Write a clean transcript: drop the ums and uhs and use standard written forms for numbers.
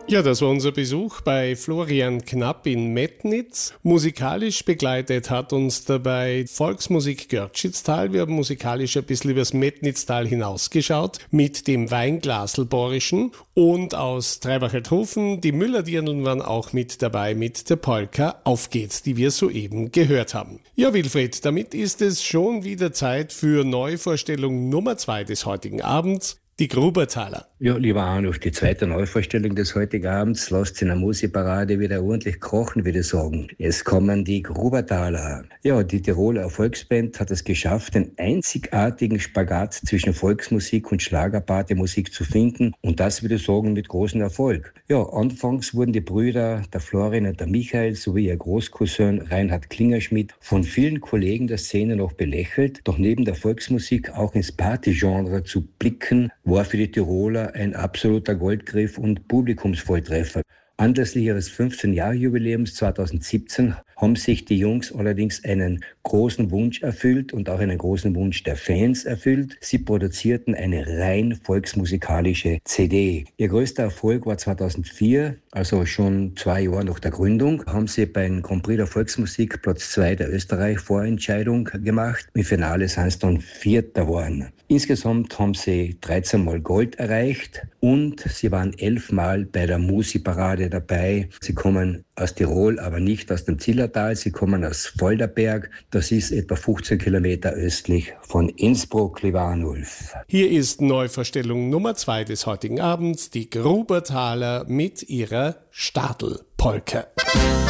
Ja, das war unser Besuch bei Florian Knapp in Metnitz. Musikalisch begleitet hat uns dabei Volksmusik Görtschitztal. Wir haben musikalisch ein bisschen übers Metnitztal hinausgeschaut mit dem Weinglaselborischen und aus Treibacher-Trufen. Die Müller-Dirndln waren auch mit dabei mit der Polka Auf geht's, die wir soeben gehört haben. Ja, Wilfried, damit ist es schon wieder Zeit für Neuvorstellung Nummer 2 des heutigen Abends. Die Grubertaler. Ja, lieber Arnulf, die zweite Neuvorstellung des heutigen Abends lässt in der Musikparade wieder ordentlich kochen, würde ich sagen. Es kommen die Grubertaler. Ja, die Tiroler Erfolgsband hat es geschafft, den einzigartigen Spagat zwischen Volksmusik und Schlagerpartymusik zu finden und das, würde ich sagen, mit großem Erfolg. Ja, anfangs wurden die Brüder, der Florian und der Michael, sowie ihr Großcousin Reinhard Klingerschmidt von vielen Kollegen der Szene noch belächelt, doch neben der Volksmusik auch ins Partygenre zu blicken, war für die Tiroler ein absoluter Goldgriff und Publikumsvolltreffer. Anlässlich ihres 15-Jahr-Jubiläums 2017 haben sich die Jungs allerdings einen großen Wunsch erfüllt und auch einen großen Wunsch der Fans erfüllt. Sie produzierten eine rein volksmusikalische CD. Ihr größter Erfolg war 2004, also schon 2 Jahre nach der Gründung, haben sie beim Grand Prix der Volksmusik Platz 2 der Österreich-Vorentscheidung gemacht. Im Finale sind sie dann Vierter geworden. Insgesamt haben sie 13 Mal Gold erreicht und sie waren 11 Mal bei der Musikparade dabei. Sie kommen aus Tirol, aber nicht aus dem Zillertal. Sie kommen aus Volderberg. Das ist etwa 15 Kilometer östlich von Innsbruck, lieber Arnulf. Hier ist Neuvorstellung Nummer 2 des heutigen Abends, die Grubertaler mit ihrer Stadlpolka.